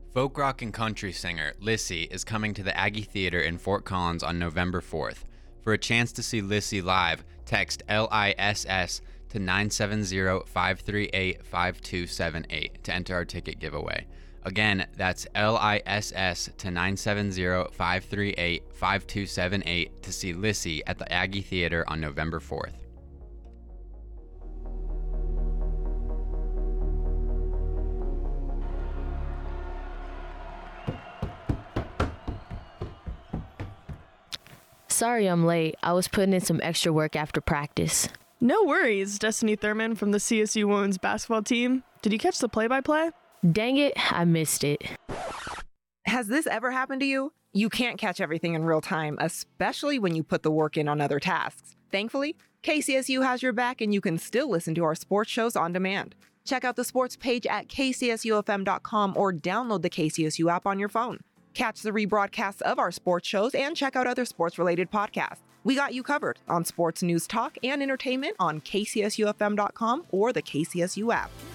Folk rock and country singer Lissy is coming to the Aggie Theater in Fort Collins on November 4th. For a chance to see Lissy live, text LISS to 970-538-5278 to enter our ticket giveaway. Again, that's LISS to 970-538-5278 to see Lissy at the Aggie Theater on November 4th. Sorry I'm late. I was putting in some extra work after practice. No worries, Destiny Thurman from the CSU women's basketball team. Did you catch the play-by-play? Dang it, I missed it. Has this ever happened to you? You can't catch everything in real time, especially when you put the work in on other tasks. Thankfully, KCSU has your back and you can still listen to our sports shows on demand. Check out the sports page at kcsufm.com or download the KCSU app on your phone. Catch the rebroadcasts of our sports shows and check out other sports-related podcasts. We got you covered on sports news talk and entertainment on kcsufm.com or the KCSU app.